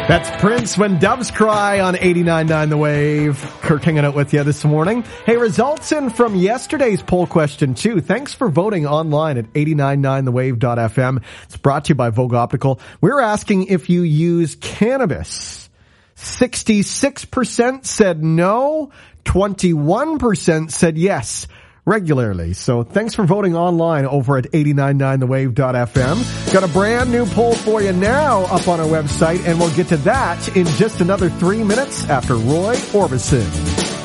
That's Prince, When Doves Cry on 89.9 The Wave. Kirk hanging out with you this morning. Hey, results in from yesterday's poll question too. Thanks for voting online at 899thewave.fm. It's brought to you by Vogue Optical. We're asking if you use cannabis. 66% said no. 21% said yes regularly. So thanks for voting online over at 899thewave.fm. Got a brand new poll for you now up on our website, and we'll get to that in just another 3 minutes after Roy Orbison.